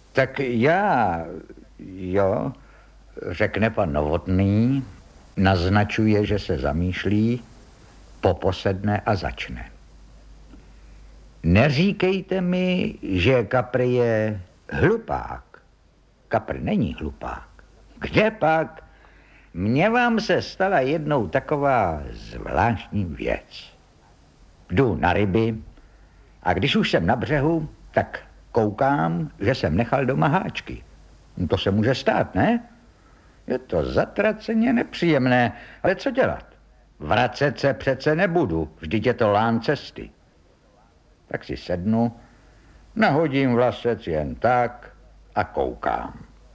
Tak jo, řekne pan Novotný, naznačuje, že se zamýšlí, poposedne a začne. Neříkejte mi, že Kapr je hlupák. Kapr není hlupák. Kde pak? Mně vám se stala jednou taková zvláštní věc. Jdu na ryby a když už jsem na břehu, tak koukám, že jsem nechal doma háčky. To se může stát, ne? Je to zatraceně nepříjemné, ale co dělat? Vracet se přece nebudu, vždyť je to lán cesty. Tak si sednu, nahodím vlasec jen tak a koukám.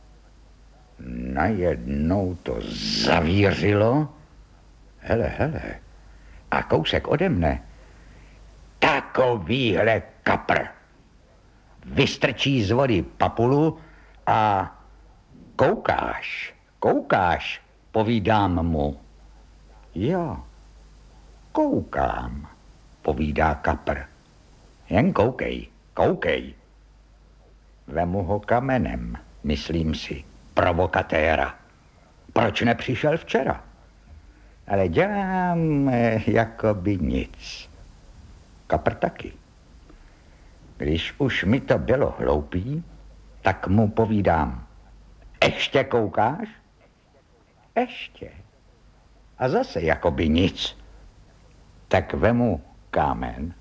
Najednou to zavířilo. Hele, a kousek ode mne takovýhle kapr vystrčí z vody papulu a koukáš, povídám mu. Jo, koukám, povídá kapr. Jen koukej. Vemu ho kamenem, myslím si, provokatéra. Proč nepřišel včera? Ale dělám jakoby nic. Kapr taky. Když už mi to bylo hloupý, tak mu povídám. Ještě koukáš? Ještě. A zase jakoby nic. Tak vemu kámen.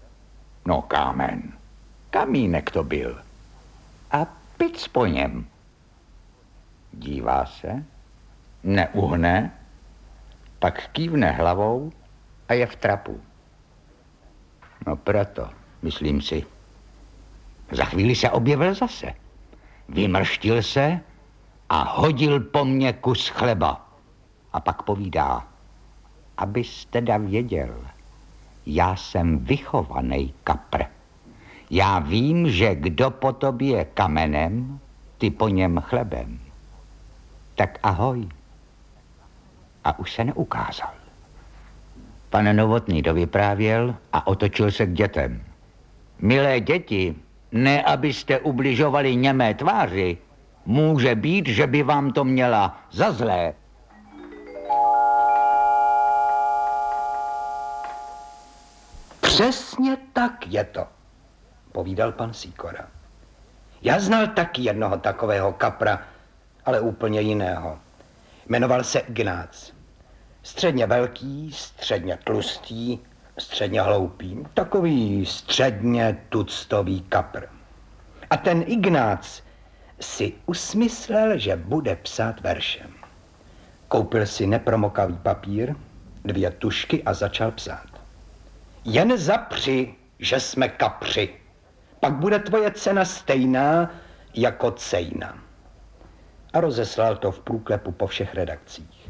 Kamínek to byl. A pic po něm. Dívá se, neuhne, pak kývne hlavou a je v trapu. No proto, myslím si. Za chvíli se objevil zase. Vymrštil se a hodil po mně kus chleba. A pak povídá, abys teda věděl, já jsem vychovaný kapr. Já vím, že kdo po tobě kamenem, ty po něm chlebem. Tak ahoj. A už se neukázal. Pan Novotný dovyprávěl a otočil se k dětem. Milé děti, ne abyste ubližovali němé tváři, může být, že by vám to měla za zlé. Přesně tak je to, povídal pan Sýkora. Já znal taky jednoho takového kapra, ale úplně jiného. Jmenoval se Ignác. Středně velký, středně tlustý, středně hloupý. Takový středně tuctový kapr. A ten Ignác si usmyslel, že bude psát veršem. Koupil si nepromokavý papír, 2 tužky a začal psát. Jen zapři, že jsme kapři. Pak bude tvoje cena stejná jako cejna. A rozeslal to v průklepu po všech redakcích.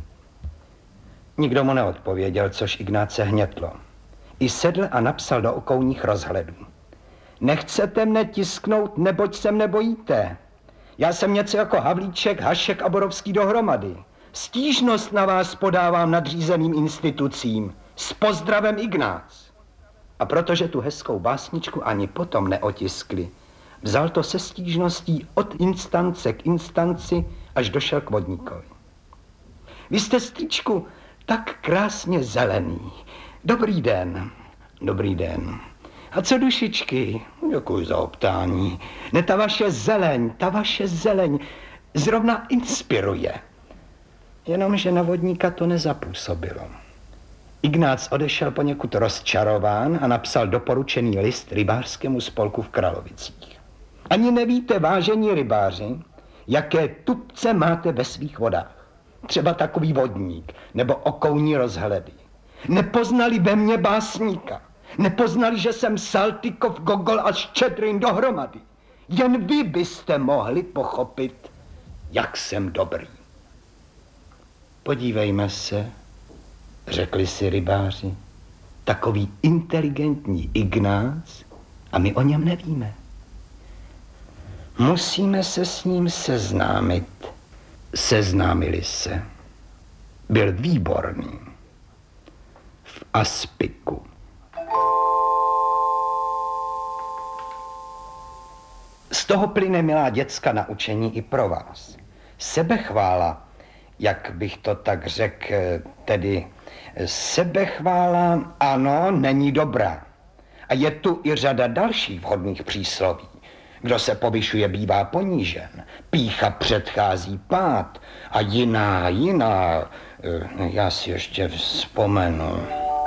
Nikdo mu neodpověděl, což Ignáce hnětlo. I sedl a napsal do okolních rozhledů. Nechcete mne tisknout, neboť se mne bojíte. Já jsem něco jako Havlíček, Hašek a Borovský dohromady. Stížnost na vás podávám nadřízeným institucím. S pozdravem Ignác. A protože tu hezkou básničku ani potom neotiskli, vzal to se stížností od instance k instanci, až došel k vodníkovi. Vy jste, strýčku, tak krásně zelený. Dobrý den. Dobrý den. A co dušičky? Děkuji za optání. Ne, ta vaše zeleň zrovna inspiruje. Jenomže na vodníka to nezapůsobilo. Ignác odešel poněkud rozčarován a napsal doporučený list rybářskému spolku v Kralovicích. Ani nevíte, vážení rybáři, jaké tupce máte ve svých vodách. Třeba takový vodník nebo okouní rozhledy. Nepoznali ve mně básníka. Nepoznali, že jsem Saltykov, Gogol a Ščedrin dohromady. Jen vy byste mohli pochopit, jak jsem dobrý. Podívejme se, řekli si rybáři, takový inteligentní Ignác a my o něm nevíme. Musíme se s ním seznámit. Seznámili se. Byl výborný. V Aspiku. Z toho plyne, milá děcka, naučení i pro vás. Sebechvála, jak bych to tak řekl, tedy sebechvála, ano, není dobrá. A je tu i řada dalších vhodných přísloví. Kdo se povyšuje, bývá ponížen. Pýcha předchází pád a jiná, já si ještě vzpomenu.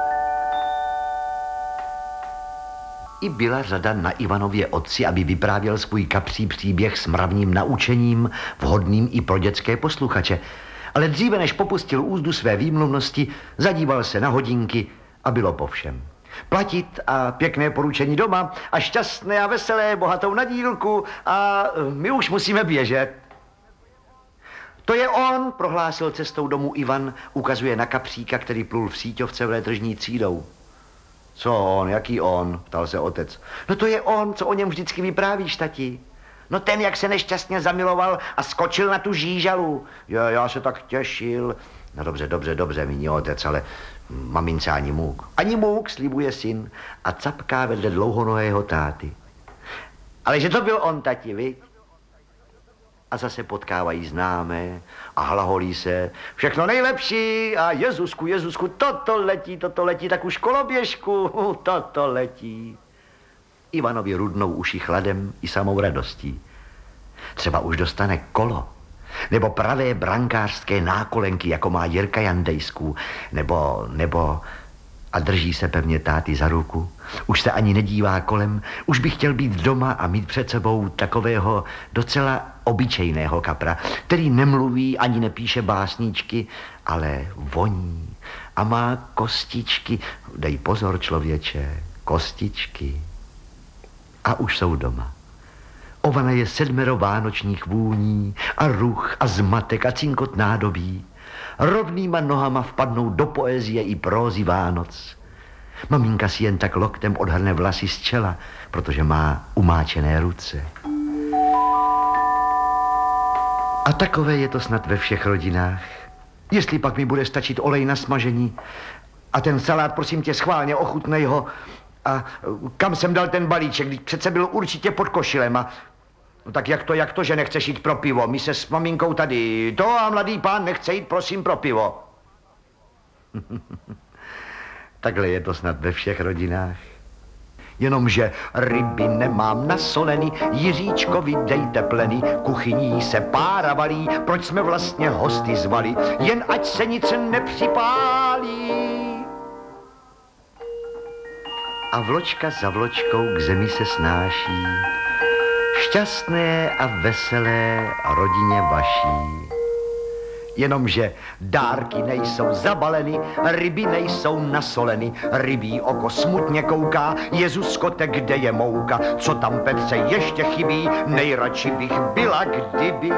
I byla řada na Ivanově otci, aby vyprávěl svůj kapří příběh s mravním naučením, vhodným i pro dětské posluchače. Ale dříve, než popustil úzdu své výmluvnosti, zadíval se na hodinky a bylo po všem. Platit a pěkné poručení doma a šťastné a veselé, bohatou nadílku a my už musíme běžet. To je on, prohlásil cestou domů Ivan, ukazuje na kapříka, který plul v síťovce vle tržní třídou. Co on, jaký on, ptal se otec. No to je on, co o něm vždycky vyprávíš, tati. No ten, jak se nešťastně zamiloval a skočil na tu žížalu. Já se tak těšil. No dobře, míní otec, ale mamince ani můk. Ani můk, slibuje syn a capká vedle dlouhonohého táty. Ale že to byl on, tati, viď? A zase potkávají známé a hlaholí se. Všechno nejlepší a Jezusku, toto letí, tak už koloběžku, toto letí. Ivanovi rudnou uši chladem i samou radostí. Třeba už dostane kolo, nebo pravé brankářské nákolenky, jako má Jirka Jandejsků, nebo a drží se pevně táty za ruku. Už se ani nedívá kolem, už by chtěl být doma a mít před sebou takového docela obyčejného kapra, který nemluví ani nepíše básničky, ale voní a má kostičky. Dej pozor, člověče, kostičky. A už jsou doma. Ovana je 7 vánočních vůní a ruch a zmatek a cinkot nádobí. Rovnýma nohama vpadnou do poezie i prózy Vánoc. Maminka si jen tak loktem odhrne vlasy z čela, protože má umáčené ruce. A takové je to snad ve všech rodinách. Jestli pak mi bude stačit olej na smažení a ten salát, prosím tě, schválně ochutnej ho. A kam jsem dal ten balíček, když přece byl určitě pod košilem a... No tak jak to, že nechceš jít pro pivo? My se s maminkou tady... To a mladý pán nechce jít, prosím, pro pivo. Takhle je to snad ve všech rodinách. Jenomže ryby nemám nasolený, Jiříčkovi dejte plený, kuchyní se pára valí, proč jsme vlastně hosty zvali, jen ať se nic nepřipálí. A vločka za vločkou k zemi se snáší, šťastné a veselé rodině vaší. Jenomže dárky nejsou zabaleny, ryby nejsou nasoleny, rybí oko smutně kouká, Jezuskote, kde je mouka, co tam Petře ještě chybí, nejradši bych byla, kdyby.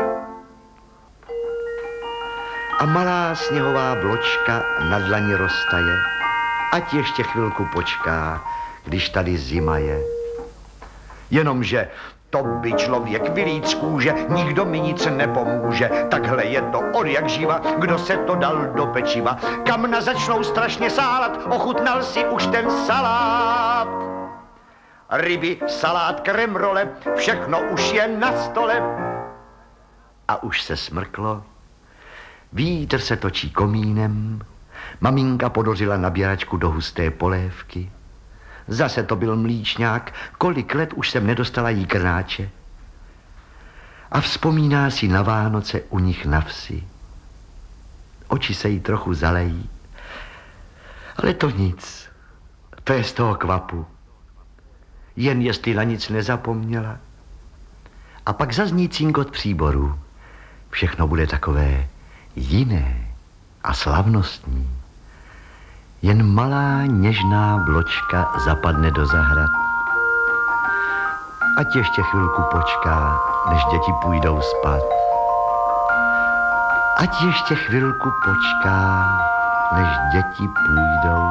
A malá sněhová vločka na dlani roztaje, ať ještě chvilku počká, když tady zima je. Jenomže to by člověk vylít z kůže, nikdo mi nic nepomůže. Takhle je to od jak živa, kdo se to dal do pečiva. Kamna začnou strašně sálat, ochutnal si už ten salát. Ryby, salát, kremrole, všechno už je na stole. A už se smrklo, vítr se točí komínem, maminka podořila nabíračku do husté polévky. Zase to byl mlíčňák, kolik let už jsem nedostala jí krnáče. A vzpomíná si na Vánoce u nich na vsi. Oči se jí trochu zalejí, ale to nic, to je z toho kvapu. Jen jestli na nic nezapomněla. A pak zazní cinkot příborů. Všechno bude takové jiné a slavnostní. Jen malá něžná vločka zapadne do zahrad. Ať ještě chvilku počká, než děti půjdou spát. Ať ještě chvilku počká, než děti půjdou